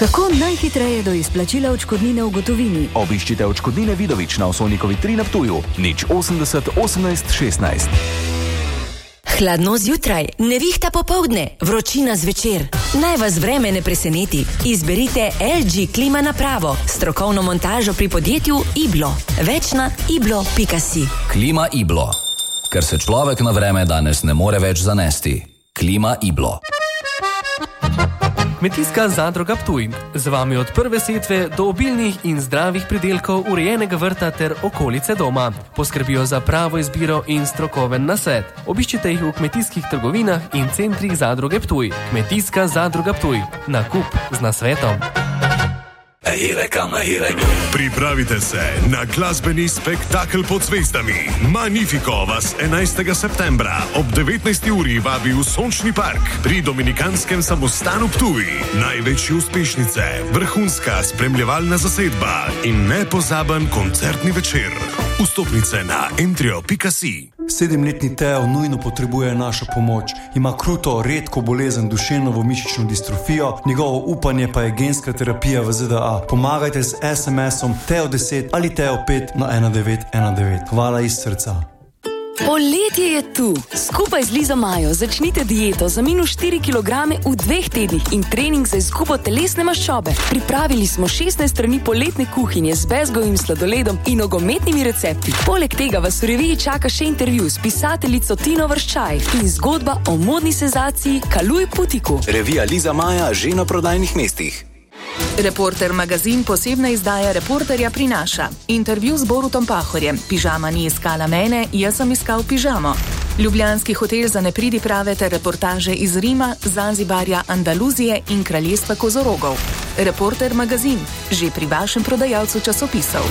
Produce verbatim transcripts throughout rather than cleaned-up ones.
Kako najhitreje do izplačila odškodnine v gotovini? Obiščite Odškodnine Vidovič na Osovnikovi tri na Ptuju, nič osemdeset osemnajst šestnajst. Hladno zjutraj, nevihta popovdne, vročina zvečer. Naj vas vreme ne preseneti. Izberite el dži klima napravo, strokovno montažo pri podjetju Iblo. Več na iblo pika si. Klima Iblo. Ker se človek na vreme danes ne more več zanesti. Klima Iblo. Kmetijska zadruga Ptuj. Z vami od prve setve do obilnih in zdravih pridelkov urejenega vrta ter okolice doma. Poskrbijo za pravo izbiro in strokoven nasvet. Obiščite jih v kmetijskih trgovinah in centrih zadruge Ptuj. Kmetijska zadruga Ptuj. Nakup z nasvetom. Pripravite se na glasbeni spektakel pod zvezdami. Magnifico vas enajstega septembra ob devetnajsti uri vabi v Sončni park pri Dominikanskem samostanu Ptuj. Največje uspešnice, vrhunska spremljevalna zasedba in nepozaben koncertni večer. Vstopnice na entrio pika si. Sedemletni Teo nujno potrebuje našo pomoč. Ima kruto, redko bolezen duševno mišično distrofijo, njegovo upanje pa je genska terapija v ZDA. Pomagajte z es em esom Teo deset ali Teo pet na ena devet ena devet. Hvala iz srca. Poletje je tu. Skupaj z Lizo Majo začnite dieto za minus štiri kilograme v dveh tednih in trening za izgubo telesne maščobe. Pripravili smo šestnajst strani poletne kuhinje z bezgovim sladoledom in nogometnimi recepti. Poleg tega vas v reviji čaka še intervju s pisateljico Tino Vrščaj in zgodba o modni senzaciji Kaluj Putiku. Revija Liza Maja že na prodajnih mestih. Reporter magazin posebna izdaja Reporterja prinaša. Intervju z Borutom Pahorjem. Pižama ni iskala mene, jaz sem iskal pižamo. Ljubljanski hotel za nepridiprave ter reportaže iz Rima, Zanzibarja, Andaluzije in kraljestva kozorogov. Reporter magazin, že pri vašem prodajalcu časopisov.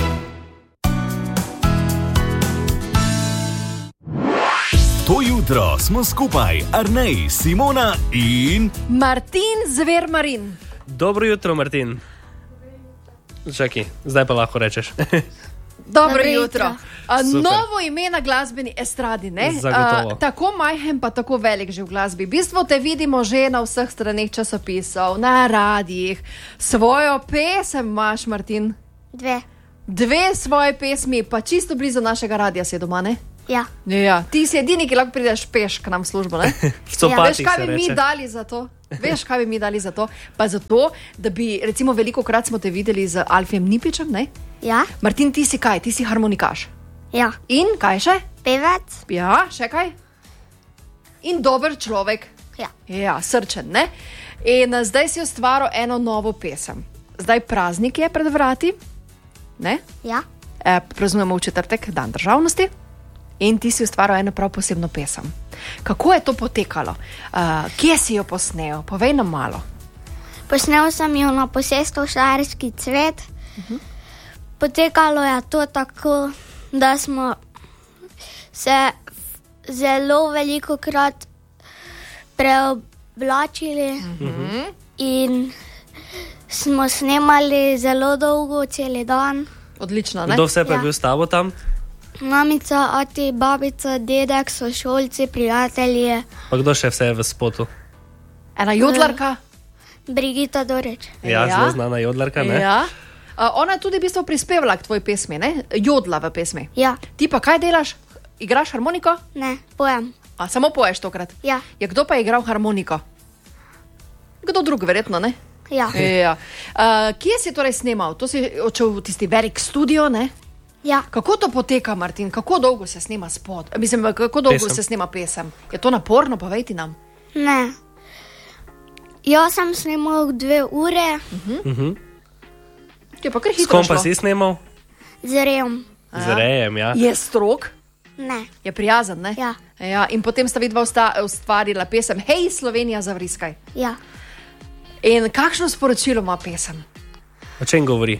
To jutro smo skupaj, Arnej, Simona in Martin Zvermarin. Dobro jutro, Martin. Čakaj, zdaj pa lahko rečeš. Dobro jutro. A, novo ime na glasbeni estradi, ne? Zagotovo. A, tako majhen pa tako velik že v glasbi. V bistvu te vidimo že na vseh straneh časopisov, na radijih. Svojo pesem imaš, Martin? Dve. Dve svoje pesmi, pa čisto blizu našega radija si doma, ne? Ja. Ja. Ti si edini, ki lahko prideš peš k nam v službo, ne? Ja. Veš, kaj bi mi dali za to? Veš, kaj bi mi dali za to? Pa zato, da bi, recimo, veliko krat smo te videli z Alfijem Nipičem, ne? Ja. Martin, ti si kaj? Ti si harmonikaš. Ja. In kaj še? Pevec. Ja, še kaj? In dober človek. Ja. Ja, srčen, ne? In uh, zdaj si ustvaril eno novo pesem. Zdaj praznik je pred vrati, ne? Ja. E, praznujemo v četrtek, dan državnosti. In ti si ustvaril eno prav posebno pesem. Kako je to potekalo? Uh, kje si jo posnel? Povej nam malo. Posnel sem jo na posestvu Štajerski cvet. Uh-huh. Potekalo je to tako, da smo se zelo veliko krat preoblačili uh-huh. in smo snemali zelo dolgo, celi dan. Odlično, ne? Kdo vse pa je Ja. bil s tabo tam? Mamica, ati, babica, dedek, sošolci, prijatelji. Pa kdo še vse je v spotu? Ena jodlarka? Brigita Dorič. Ja, Ja. zelo znana jodlarka, ne? Ja. Uh, ona je tudi v bistvu prispevala k tvoji pesmi, ne? Jodla v pesmi. Ja. Ti pa kaj delaš? Igraš harmoniko? Ne, pojem. A samo poješ tokrat? Ja. Ja, kdo pa je igral harmoniko? Kdo drug, verjetno, ne? Ja. Ja. Uh, kje si torej snemal? To si odšel v tisti velik studio, ne? Ja. Kako to poteka, Martin? Kako dolgo se snema spot? Mislim, kako dolgo Pesem. se snema pesem? Je to naporno? Povejti nam. Ne. Jaz sem snemal dve ure Uh-huh. Je pa kar S hitro kom pa šlo. si snemal? z rejem. Z rejem, ja. Je strok? Ne. Je prijazen, ne? Ja. Ja, in potem sta vidva usta- ustvarila pesem Hej, Slovenija, zavriskaj. Ja. In kakšno sporočilo ima pesem? O čem govori?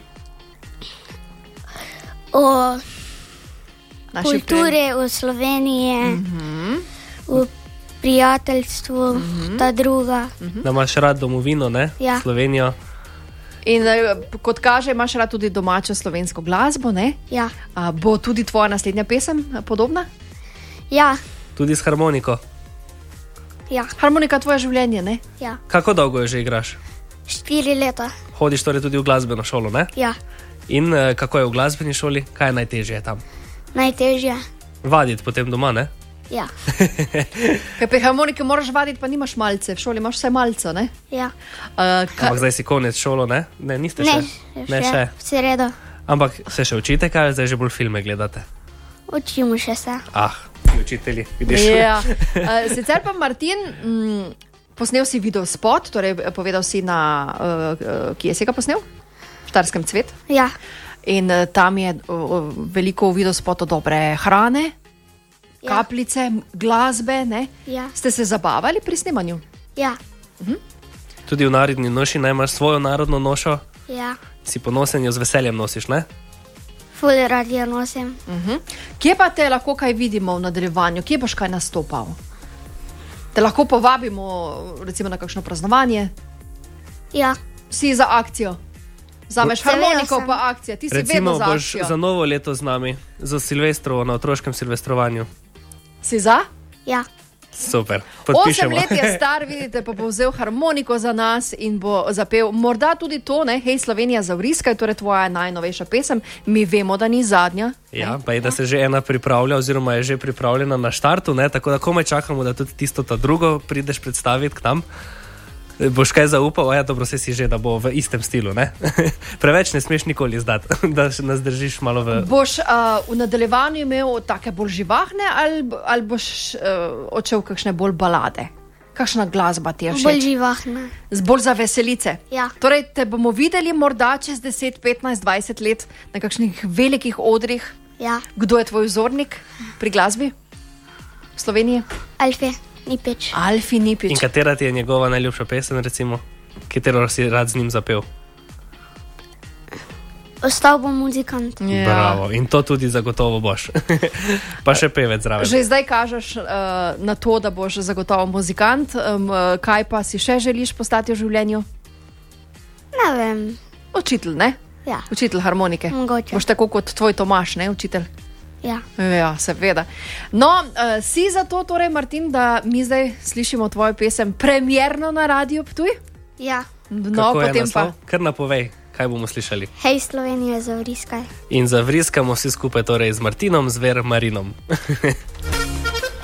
O Naši kulturi v Sloveniji, Mhm. v prijateljstvu, ta druga. Da imaš rad domovino, ne? Ja. Slovenijo. In eh, kot kaže, imaš rad tudi domačo slovensko glasbo, ne? Ja. A, bo tudi tvoja naslednja pesem eh, podobna? Ja. Tudi s harmoniko. Ja. Harmonika tvoje življenje, ne? Ja. Kako dolgo jo že igraš? Štiri leta. Hodiš torej tudi v glasbeno šolo, ne? Ja. In uh, kako je v glasbeni šoli? Kaj je najtežje tam? Najtežje. Vaditi potem doma, ne? Ja. Ker pri harmoniki moraš vaditi, pa nimaš malce, v šoli imaš vse malce, ne? Ja. Uh, ka... Ampak zdaj si konec šolo, ne? Ne, niste ne, še? Ne, še. V sredo. Ampak se še učite, kaj zdaj že bolj filme gledate? Učimo še se. Ah, ti učitelji, vidiš. Ja. Uh, sicer pa Martin, m, posnel si video spot, torej povedal si na, uh, kje si ga posnel? V Štajerskem cvet. Ja. In uh, tam je uh, veliko video spotov dobre hrane. Ja. Kapljice, glasbe, ne? Ja. Ste se zabavali pri snemanju? Ja. Mhm. Tudi v narodni noši naj imaš svojo narodno nošo? Ja. Si ponosen, jo z veseljem nosiš, ne? Ful radio nosim. Mhm. Kje pa te lahko kaj vidimo v nadaljevanju? Kje boš kaj nastopal? Te lahko povabimo recimo na kakšno praznovanje? Ja. Si za akcijo? Zameš harmoniko pa akcija, ti si recimo, vedno za akcijo. Recimo boš za novo leto z nami, za Silvestrovo na otroškem silvestrovanju. Si za? Ja. Super, Osem podpišemo. let je star, vidite, pa bo vzel harmoniko za nas in bo zapel morda tudi to, ne, Hej Slovenija zavriskaj, torej tvoja najnovejša pesem. Mi vemo, da ni zadnja. Ja, pa je, da se že ena pripravlja oziroma je že pripravljena na štartu, ne, tako da komaj čakamo, da tudi tisto ta drugo prideš predstaviti k nam. Boš kaj zaupal? Ja, dobro, se si že, da bo v istem stilu, ne? Preveč ne smeš nikoli izdati, da nas držiš malo v... Boš uh, v nadaljevanju imel take bolj živahne ali, ali boš uh, odšel kakšne bolj balade? Kakšna glasba ti je všeč? Bolj živahna. Bolj za veselice? Ja. Torej, te bomo videli morda čez deset, petnajst, dvajset let na kakšnih velikih odrih? Ja. Kdo je tvoj vzornik pri glasbi v Sloveniji? Alfi Nipič. Alfi Nipič. In katera ti je njegova najljubša pesem, recimo? Katero si rad z njim zapel? Ostal bom muzikant. Ja. Bravo, in to tudi zagotovo boš. Pa še pevec zraven. Že zdaj kažeš uh, na to, da boš zagotovo muzikant. Um, kaj pa si še želiš postati v življenju? Ne vem. Učitelj, ne? Ja. Učitelj harmonike. Mogoče. Boš tako kot tvoj Tomaš, ne? Učitelj. Ja. Ja, seveda. No, uh, si za to, torej, Martin, da mi zdaj slišimo tvojo pesem premierno na Radiu Ptuj? Ja. No, kako potem pa. Kar napovej, kaj bomo slišali. Hej Slovenija zavriskaj. In zavriskamo vsi skupaj torej z Martinom Zver Marinom.